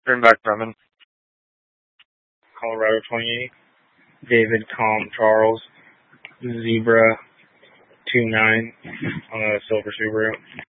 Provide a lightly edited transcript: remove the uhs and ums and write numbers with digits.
Greenback Bremen, Colorado 28, David Calm Charles, Zebra 29 on a silver Subaru.